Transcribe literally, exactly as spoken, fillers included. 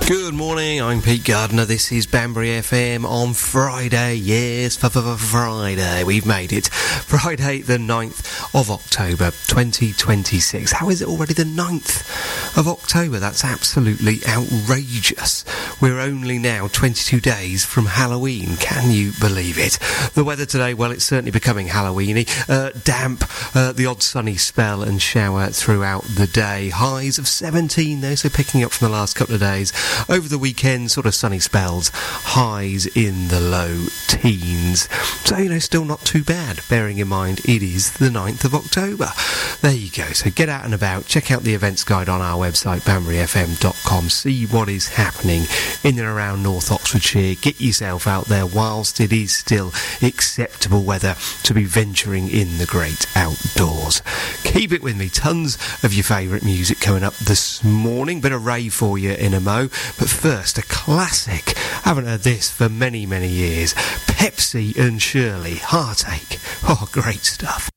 Good morning, I'm Pete Gardner. This is Banbury F M on Friday. Yes, for Friday. We've made it. Friday the ninth of October twenty twenty-six. How is it already the ninth of October? That's absolutely outrageous. We're only now twenty-two days from Halloween. Can you believe it? The weather today, well, it's certainly becoming Halloweeny. Uh, damp, uh, the odd sunny spell and shower throughout the day. Highs of seventeen though, so picking up from the last couple of days. Over the weekend, sort of sunny spells, highs in the low teens. So, you know, still not too bad, bearing in mind it is the ninth of October. There you go. So get out and about, check out the events guide on our website, banbury f m dot com, see what is happening in and around North Oxfordshire. Get yourself out there whilst it is still acceptable weather to be venturing in the great outdoors. Keep it with me. Tons of your favourite music coming up this morning. Bit of rave for you in a mo. But first, a classic. Haven't heard this for many, many years. Pepsi and Shirley, Heartache. Oh, great stuff.